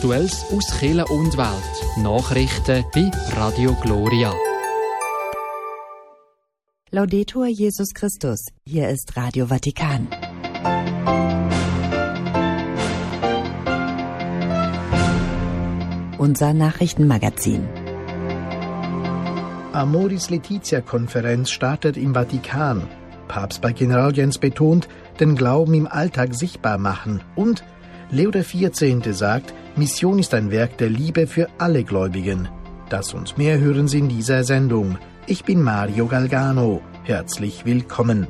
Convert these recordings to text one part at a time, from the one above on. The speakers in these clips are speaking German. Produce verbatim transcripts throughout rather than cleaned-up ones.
Aktuelles aus Kirche und Welt. Nachrichten bei Radio Gloria. Laudetur Jesus Christus. Hier ist Radio Vatikan. Unser Nachrichtenmagazin. Amoris Laetitia-Konferenz startet im Vatikan. Papst bei Generalaudienz betont, den Glauben im Alltag sichtbar machen. Und Leo der vierzehnte sagt, Mission ist ein Werk der Liebe für alle Gläubigen. Das und mehr hören Sie in dieser Sendung. Ich bin Mario Galgano. Herzlich willkommen.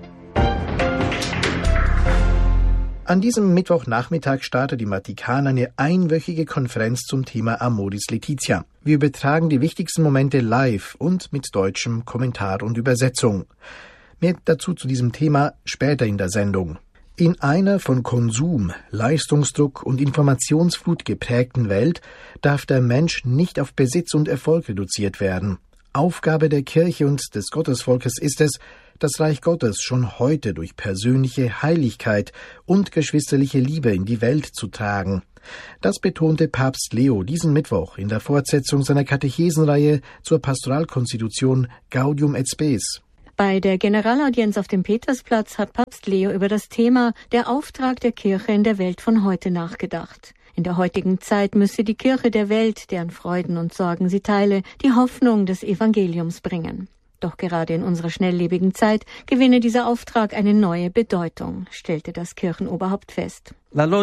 An diesem Mittwochnachmittag startet im Vatikan eine einwöchige Konferenz zum Thema Amoris Laetitia. Wir übertragen die wichtigsten Momente live und mit deutschem Kommentar und Übersetzung. Mehr dazu zu diesem Thema später in der Sendung. In einer von Konsum, Leistungsdruck und Informationsflut geprägten Welt darf der Mensch nicht auf Besitz und Erfolg reduziert werden. Aufgabe der Kirche und des Gottesvolkes ist es, das Reich Gottes schon heute durch persönliche Heiligkeit und geschwisterliche Liebe in die Welt zu tragen. Das betonte Papst Leo diesen Mittwoch in der Fortsetzung seiner Katechesenreihe zur Pastoralkonstitution Gaudium et Spes. Bei der Generalaudienz auf dem Petersplatz hat Papst Leo über das Thema Der Auftrag der Kirche in der Welt von heute nachgedacht. In der heutigen Zeit müsse die Kirche der Welt, deren Freuden und Sorgen sie teile, die Hoffnung des Evangeliums bringen. Doch gerade in unserer schnelllebigen Zeit gewinne dieser Auftrag eine neue Bedeutung, stellte das Kirchenoberhaupt fest.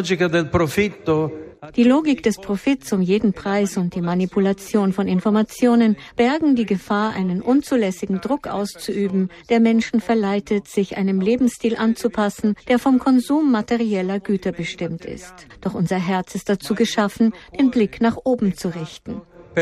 Die Logik des Profits um jeden Preis und die Manipulation von Informationen bergen die Gefahr, einen unzulässigen Druck auszuüben, der Menschen verleitet, sich einem Lebensstil anzupassen, der vom Konsum materieller Güter bestimmt ist. Doch unser Herz ist dazu geschaffen, den Blick nach oben zu richten.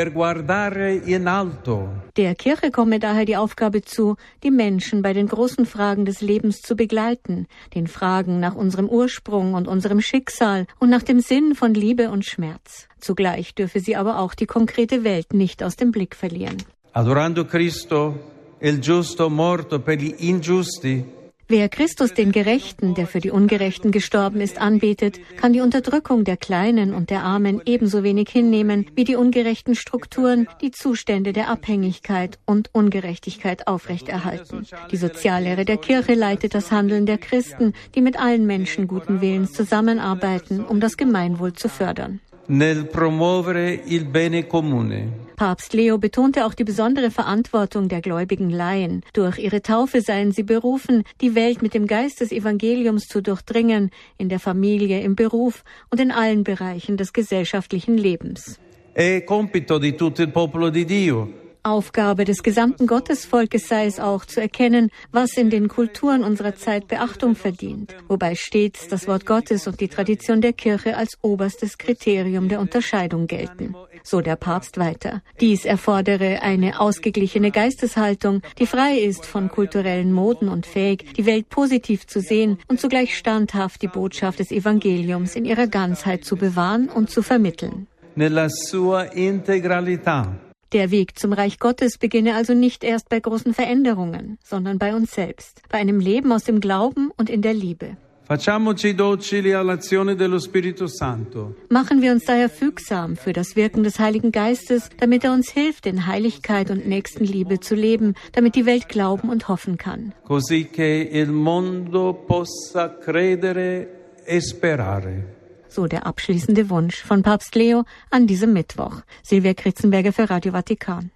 Der Kirche komme daher die Aufgabe zu, die Menschen bei den großen Fragen des Lebens zu begleiten, den Fragen nach unserem Ursprung und unserem Schicksal und nach dem Sinn von Liebe und Schmerz. Zugleich dürfe sie aber auch die konkrete Welt nicht aus dem Blick verlieren. Adorando Cristo, il giusto morto per gli ingiusti. Wer Christus, den Gerechten, der für die Ungerechten gestorben ist, anbetet, kann die Unterdrückung der Kleinen und der Armen ebenso wenig hinnehmen wie die ungerechten Strukturen, die Zustände der Abhängigkeit und Ungerechtigkeit aufrechterhalten. Die Soziallehre der Kirche leitet das Handeln der Christen, die mit allen Menschen guten Willens zusammenarbeiten, um das Gemeinwohl zu fördern. Nel promuovere il bene comune. Papst Leo betonte auch die besondere Verantwortung der gläubigen Laien. Durch ihre Taufe seien sie berufen, die Welt mit dem Geist des Evangeliums zu durchdringen, in der Familie, im Beruf und in allen Bereichen des gesellschaftlichen Lebens. È compito di tutto il popolo di Dio. Aufgabe des gesamten Gottesvolkes sei es auch, zu erkennen, was in den Kulturen unserer Zeit Beachtung verdient, wobei stets das Wort Gottes und die Tradition der Kirche als oberstes Kriterium der Unterscheidung gelten. So der Papst weiter. Dies erfordere eine ausgeglichene Geisteshaltung, die frei ist von kulturellen Moden und fähig, die Welt positiv zu sehen und zugleich standhaft die Botschaft des Evangeliums in ihrer Ganzheit zu bewahren und zu vermitteln. Nella sua integralità. Der Weg zum Reich Gottes beginne also nicht erst bei großen Veränderungen, sondern bei uns selbst, bei einem Leben aus dem Glauben und in der Liebe. Facciamoci docili all'azione dello Spirito Santo. Machen wir uns daher fügsam für das Wirken des Heiligen Geistes, damit er uns hilft, in Heiligkeit und Nächstenliebe zu leben, damit die Welt glauben und hoffen kann. Così che il mondo possa credere e sperare. So der abschließende Wunsch von Papst Leo an diesem Mittwoch. Silvia Kritzenberger für Radio Vatikan.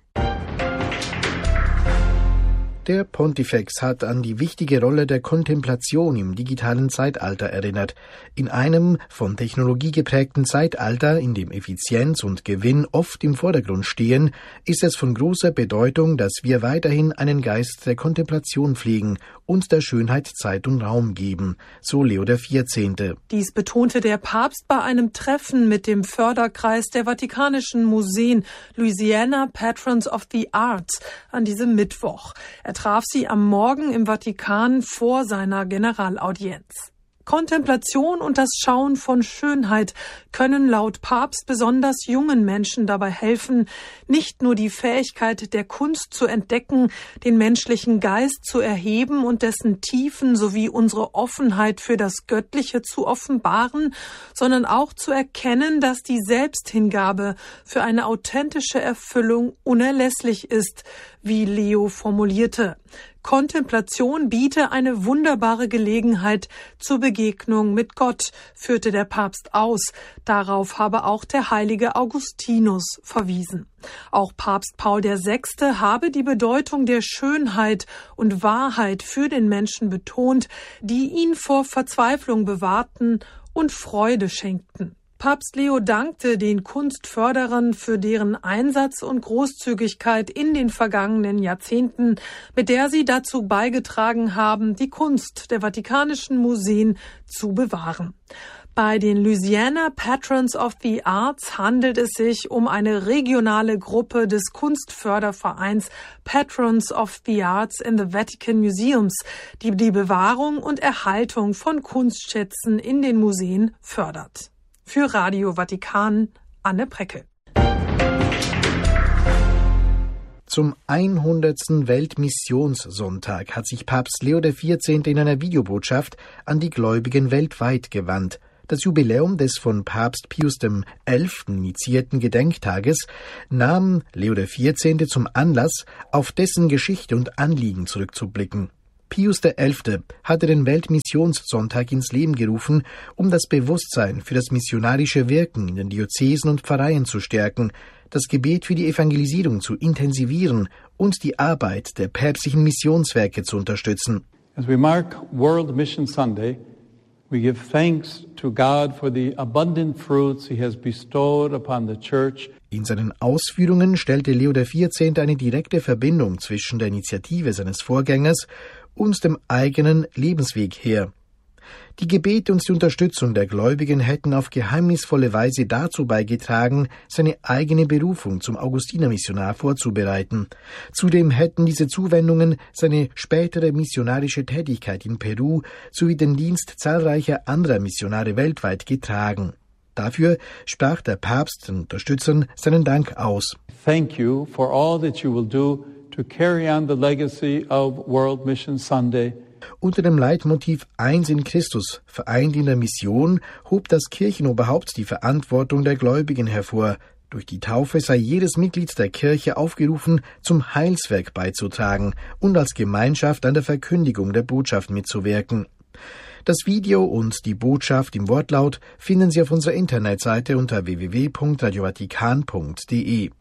Der Pontifex hat an die wichtige Rolle der Kontemplation im digitalen Zeitalter erinnert. In einem von Technologie geprägten Zeitalter, in dem Effizienz und Gewinn oft im Vordergrund stehen, ist es von großer Bedeutung, dass wir weiterhin einen Geist der Kontemplation pflegen und der Schönheit Zeit und Raum geben, so Leo der vierzehnte. Dies betonte der Papst bei einem Treffen mit dem Förderkreis der Vatikanischen Museen Louisiana Patrons of the Arts an diesem Mittwoch. Er traf sie am Morgen im Vatikan vor seiner Generalaudienz. Kontemplation und das Schauen von Schönheit können laut Papst besonders jungen Menschen dabei helfen, nicht nur die Fähigkeit der Kunst zu entdecken, den menschlichen Geist zu erheben und dessen Tiefen sowie unsere Offenheit für das Göttliche zu offenbaren, sondern auch zu erkennen, dass die Selbsthingabe für eine authentische Erfüllung unerlässlich ist, wie Leo formulierte. Kontemplation biete eine wunderbare Gelegenheit zur Begegnung mit Gott, führte der Papst aus. Darauf habe auch der heilige Augustinus verwiesen. Auch Papst Paul der Sechste habe die Bedeutung der Schönheit und Wahrheit für den Menschen betont, die ihn vor Verzweiflung bewahrten und Freude schenkten. Papst Leo dankte den Kunstförderern für deren Einsatz und Großzügigkeit in den vergangenen Jahrzehnten, mit der sie dazu beigetragen haben, die Kunst der Vatikanischen Museen zu bewahren. Bei den Louisiana Patrons of the Arts handelt es sich um eine regionale Gruppe des Kunstfördervereins Patrons of the Arts in the Vatican Museums, die die Bewahrung und Erhaltung von Kunstschätzen in den Museen fördert. Für Radio Vatikan, Anne Preckel. Zum hundertsten Weltmissionssonntag hat sich Papst Leo der Vierzehnte in einer Videobotschaft an die Gläubigen weltweit gewandt. Das Jubiläum des von Papst Pius der Elfte initiierten Gedenktages nahm Leo der Vierzehnte zum Anlass, auf dessen Geschichte und Anliegen zurückzublicken. Pius der Elfte hatte den Weltmissionssonntag ins Leben gerufen, um das Bewusstsein für das missionarische Wirken in den Diözesen und Pfarreien zu stärken, das Gebet für die Evangelisierung zu intensivieren und die Arbeit der päpstlichen Missionswerke zu unterstützen. As we mark World Mission Sunday, we give thanks to God for the abundant fruits he has bestowed upon the Church. In seinen Ausführungen stellte Leo der Vierzehnte eine direkte Verbindung zwischen der Initiative seines Vorgängers und dem eigenen Lebensweg her. Die Gebete und die Unterstützung der Gläubigen hätten auf geheimnisvolle Weise dazu beigetragen, seine eigene Berufung zum Augustinermissionar vorzubereiten. Zudem hätten diese Zuwendungen seine spätere missionarische Tätigkeit in Peru sowie den Dienst zahlreicher anderer Missionare weltweit getragen. Dafür sprach der Papst den Unterstützern seinen Dank aus. Thank you for all that you will do to carry on the legacy of World Mission Sunday. Unter dem Leitmotiv Eins in Christus, vereint in der Mission, hob das Kirchenoberhaupt die Verantwortung der Gläubigen hervor. Durch die Taufe sei jedes Mitglied der Kirche aufgerufen, zum Heilswerk beizutragen und als Gemeinschaft an der Verkündigung der Botschaft mitzuwirken. Das Video und die Botschaft im Wortlaut finden Sie auf unserer Internetseite unter w w w punkt radio vatikan punkt d e.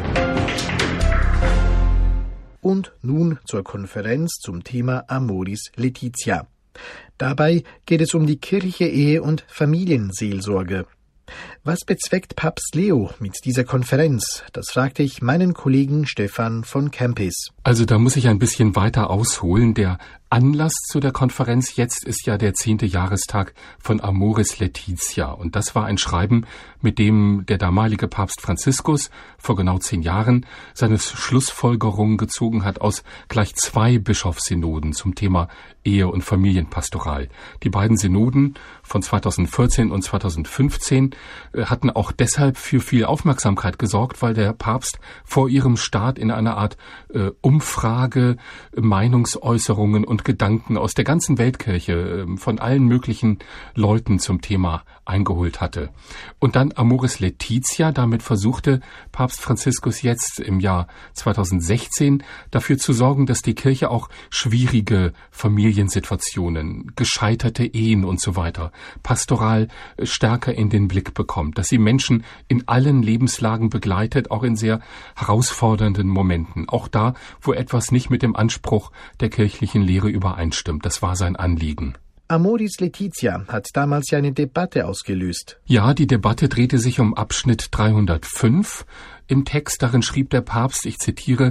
Und nun zur Konferenz zum Thema Amoris Laetitia. Dabei geht es um die kirchliche Ehe- und Familienseelsorge. Was bezweckt Papst Leo mit dieser Konferenz? Das fragte ich meinen Kollegen Stefan von Kempis. Also da muss ich ein bisschen weiter ausholen. Der Anlass zu der Konferenz jetzt ist ja der zehnte Jahrestag von Amoris Laetitia. Und das war ein Schreiben, mit dem der damalige Papst Franziskus vor genau zehn Jahren seine Schlussfolgerungen gezogen hat aus gleich zwei Bischofssynoden zum Thema Ehe- und Familienpastoral. Die beiden Synoden von zweitausendvierzehn und zweitausendfünfzehn hatten auch deshalb für viel Aufmerksamkeit gesorgt, weil der Papst vor ihrem Start in einer Art äh, Umfrage Meinungsäußerungen und Gedanken aus der ganzen Weltkirche äh, von allen möglichen Leuten zum Thema eingeholt hatte. Und dann Amoris Laetitia, damit versuchte Papst Franziskus jetzt im Jahr zweitausendsechzehn dafür zu sorgen, dass die Kirche auch schwierige Familiensituationen, gescheiterte Ehen und so weiter pastoral stärker in den Blick bekommt, dass sie Menschen in allen Lebenslagen begleitet, auch in sehr herausfordernden Momenten, auch da, wo etwas nicht mit dem Anspruch der kirchlichen Lehre übereinstimmt. Das war sein Anliegen. Amoris Laetitia hat damals ja eine Debatte ausgelöst. Ja, die Debatte drehte sich um Abschnitt dreihundertfünf. Im Text darin schrieb der Papst, ich zitiere,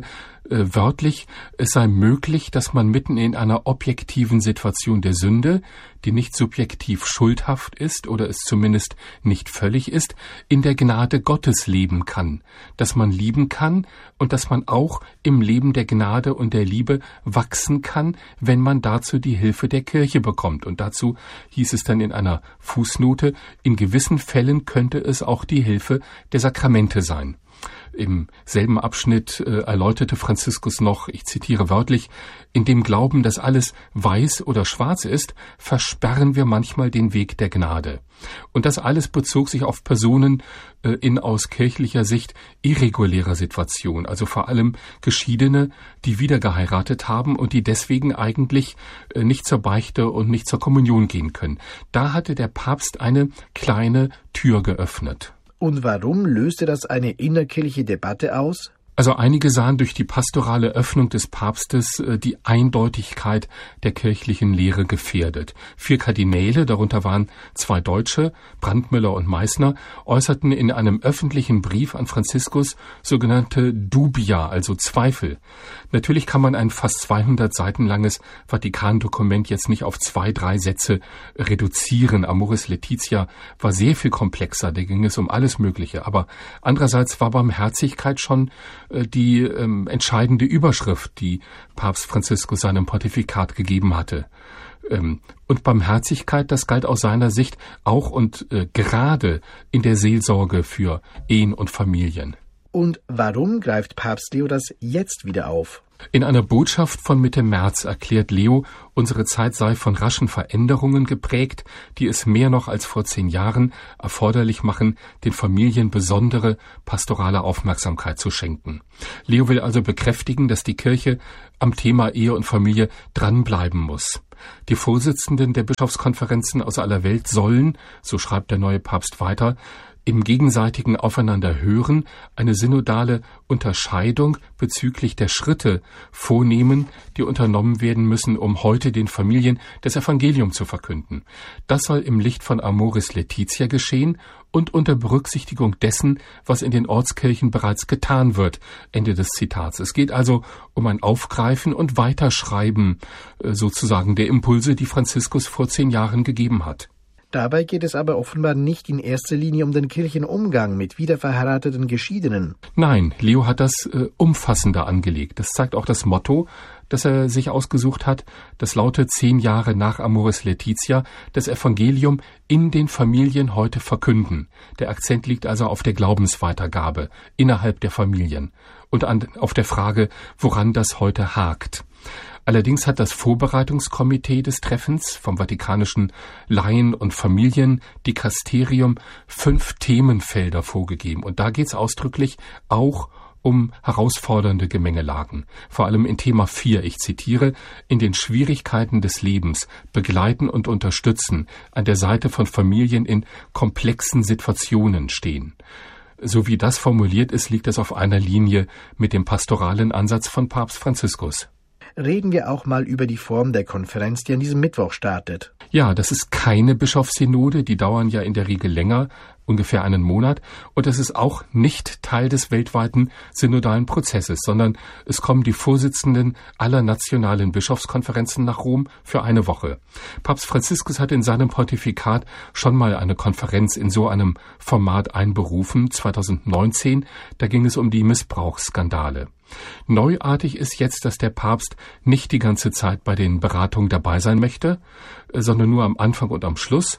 äh, wörtlich, es sei möglich, dass man mitten in einer objektiven Situation der Sünde, die nicht subjektiv schuldhaft ist oder es zumindest nicht völlig ist, in der Gnade Gottes leben kann, dass man lieben kann und dass man auch im Leben der Gnade und der Liebe wachsen kann, wenn man dazu die Hilfe der Kirche bekommt. Und dazu hieß es dann in einer Fußnote, in gewissen Fällen könnte es auch die Hilfe der Sakramente sein. Im selben Abschnitt äh, erläuterte Franziskus noch, ich zitiere wörtlich, in dem Glauben, dass alles weiß oder schwarz ist, versperren wir manchmal den Weg der Gnade. Und das alles bezog sich auf Personen äh, in aus kirchlicher Sicht irregulärer Situation, also vor allem Geschiedene, die wieder geheiratet haben und die deswegen eigentlich äh, nicht zur Beichte und nicht zur Kommunion gehen können. Da hatte der Papst eine kleine Tür geöffnet. Und warum löste das eine innerkirchliche Debatte aus? Also einige sahen durch die pastorale Öffnung des Papstes äh, die Eindeutigkeit der kirchlichen Lehre gefährdet. Vier Kardinäle, darunter waren zwei Deutsche, Brandmüller und Meißner, äußerten in einem öffentlichen Brief an Franziskus sogenannte Dubia, also Zweifel. Natürlich kann man ein fast zweihundert Seiten langes Vatikan-Dokument jetzt nicht auf zwei, drei Sätze reduzieren. Amoris Laetitia war sehr viel komplexer, da ging es um alles Mögliche. Aber andererseits war Barmherzigkeit schon die ähm, entscheidende Überschrift, die Papst Franziskus seinem Pontifikat gegeben hatte. Ähm, und Barmherzigkeit, das galt aus seiner Sicht auch und äh, gerade in der Seelsorge für Ehen und Familien. Und warum greift Papst Leo das jetzt wieder auf? In einer Botschaft von Mitte März erklärt Leo, unsere Zeit sei von raschen Veränderungen geprägt, die es mehr noch als vor zehn Jahren erforderlich machen, den Familien besondere pastorale Aufmerksamkeit zu schenken. Leo will also bekräftigen, dass die Kirche am Thema Ehe und Familie dranbleiben muss. Die Vorsitzenden der Bischofskonferenzen aus aller Welt sollen, so schreibt der neue Papst weiter, im gegenseitigen Aufeinander hören, eine synodale Unterscheidung bezüglich der Schritte vornehmen, die unternommen werden müssen, um heute den Familien das Evangelium zu verkünden. Das soll im Licht von Amoris Laetitia geschehen und unter Berücksichtigung dessen, was in den Ortskirchen bereits getan wird. Ende des Zitats. Es geht also um ein Aufgreifen und Weiterschreiben sozusagen der Impulse, die Franziskus vor zehn Jahren gegeben hat. Dabei geht es aber offenbar nicht in erster Linie um den Kirchenumgang mit wiederverheirateten Geschiedenen. Nein, Leo hat das äh, umfassender angelegt. Das zeigt auch das Motto, das er sich ausgesucht hat. Das lautet zehn Jahre nach Amoris Laetitia, das Evangelium in den Familien heute verkünden. Der Akzent liegt also auf der Glaubensweitergabe innerhalb der Familien und an, auf der Frage, woran das heute hakt. Allerdings hat das Vorbereitungskomitee des Treffens vom Vatikanischen Laien- und Familiendikasterium fünf Themenfelder vorgegeben. Und da geht es ausdrücklich auch um herausfordernde Gemengelagen. Vor allem in Thema vier, ich zitiere, in den Schwierigkeiten des Lebens begleiten und unterstützen, an der Seite von Familien in komplexen Situationen stehen. So wie das formuliert ist, liegt es auf einer Linie mit dem pastoralen Ansatz von Papst Franziskus. Reden wir auch mal über die Form der Konferenz, die an diesem Mittwoch startet. Ja, das ist keine Bischofssynode, die dauern ja in der Regel länger, ungefähr einen Monat, und es ist auch nicht Teil des weltweiten synodalen Prozesses, sondern es kommen die Vorsitzenden aller nationalen Bischofskonferenzen nach Rom für eine Woche. Papst Franziskus hat in seinem Pontifikat schon mal eine Konferenz in so einem Format einberufen, zweitausendneunzehn, da ging es um die Missbrauchsskandale. Neuartig ist jetzt, dass der Papst nicht die ganze Zeit bei den Beratungen dabei sein möchte, sondern nur am Anfang und am Schluss.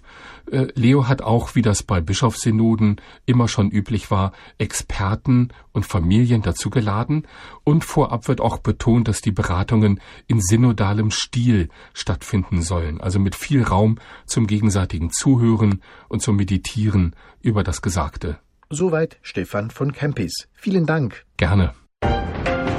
Leo hat auch, wie das bei Bischofssynoden immer schon üblich war, Experten und Familien dazu geladen, und vorab wird auch betont, dass die Beratungen in synodalem Stil stattfinden sollen, also mit viel Raum zum gegenseitigen Zuhören und zum Meditieren über das Gesagte. Soweit Stefan von Kempis. Vielen Dank. Gerne.